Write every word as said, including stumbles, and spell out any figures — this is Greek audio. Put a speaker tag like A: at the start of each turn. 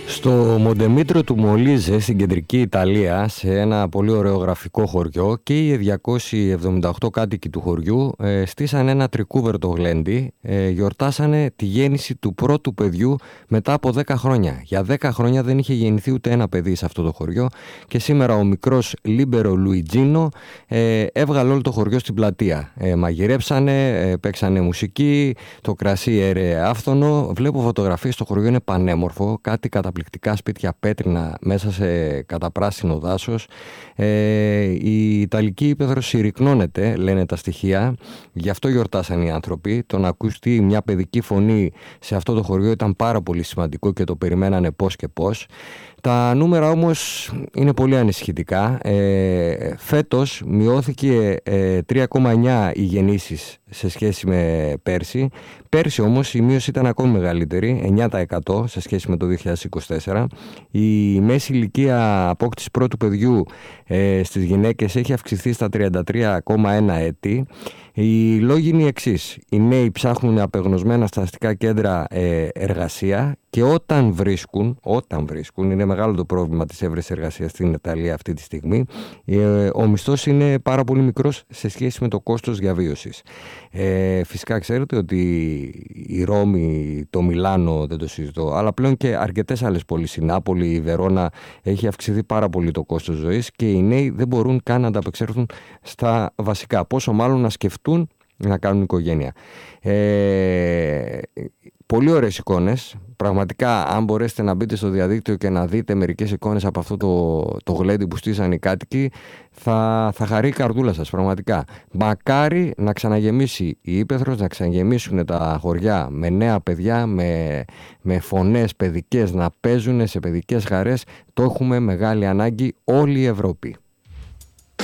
A: Στο Μοντεμίτρο του Μολίζε, στην κεντρική Ιταλία, σε ένα πολύ ωραίο γραφικό χωριό, και οι διακόσιοι εβδομήντα οκτώ κάτοικοι του χωριού ε, στήσαν ένα τρικούβερτο γλέντι, ε, γιορτάσανε τη γέννηση του πρώτου παιδιού μετά από δέκα χρόνια. Για δέκα χρόνια δεν είχε γεννηθεί ούτε ένα παιδί σε αυτό το χωριό και σήμερα ο μικρός Λίμπερο Λουιτζίνο ε, έβγαλε όλο το χωριό στην πλατεία. Ε, μαγειρέψανε, ε, παίξανε μουσική, το κρασί έρεε άφθονο. Βλέπω φωτογραφίες, στο χωριό είναι πανέμορφο, κάτι καταπληκτικό. Σπίτια πέτρινα μέσα σε καταπράσινο δάσος. Ε, η Ιταλική ύπαιθρος συρρυκνώνεται, λένε τα στοιχεία. Γι' αυτό γιορτάσαν οι άνθρωποι. Το να ακουστεί μια παιδική φωνή σε αυτό το χωριό ήταν πάρα πολύ σημαντικό και το περιμένανε πώς και πώς. Τα νούμερα όμως είναι πολύ ανησυχητικά. Ε, φέτος μειώθηκε ε, τρία κόμμα εννιά οι γεννήσεις σε σχέση με πέρσι. Πέρσι όμως η μείωση ήταν ακόμη μεγαλύτερη, εννιά τοις εκατό σε σχέση με το δύο χιλιάδες είκοσι τέσσερα. Η μέση ηλικία απόκτησης πρώτου παιδιού ε, στις γυναίκες έχει αυξηθεί στα τριάντα τρία κόμμα ένα έτη. Οι λόγοι είναι οι εξής. Οι νέοι ψάχνουν απεγνωσμένα στα αστικά κέντρα ε, εργασία και όταν βρίσκουν, όταν βρίσκουν, είναι μεγάλο το πρόβλημα της έβρεσης εργασίας στην Ιταλία αυτή τη στιγμή, ε, ο μισθός είναι πάρα πολύ μικρός σε σχέση με το κόστος διαβίωσης. Ε, φυσικά ξέρετε ότι η Ρώμη, το Μιλάνο δεν το συζητώ, αλλά πλέον και αρκετές άλλες πόλεις, η Νάπολη, η Βερόνα, έχει αυξηθεί πάρα πολύ το κόστος ζωής και οι νέοι δεν μπορούν καν να ανταπεξέλθουν στα βασικά, πόσο μάλλον να σκεφτούν να κάνουν οικογένεια. Ε, πολύ ωραίες εικόνες. Πραγματικά, αν μπορέσετε να μπείτε στο διαδίκτυο και να δείτε μερικές εικόνες από αυτό το, το γλέντι που στήσαν οι κάτοικοι, θα, θα χαρεί η καρδούλα σας, πραγματικά. Μακάρι να ξαναγεμίσει η ύπαιθρος, να ξαναγεμίσουν τα χωριά με νέα παιδιά, με, με φωνές παιδικές να παίζουν σε παιδικές χαρές. Το έχουμε μεγάλη ανάγκη όλη η Ευρώπη.